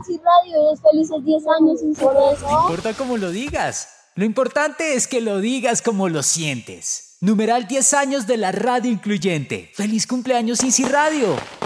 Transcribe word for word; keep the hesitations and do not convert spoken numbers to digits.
Inci Radio, es felices diez años, Inci Radio. No importa cómo lo digas, lo importante es que lo digas como lo sientes. Numeral diez años de la radio incluyente. ¡Feliz cumpleaños, Inci Radio!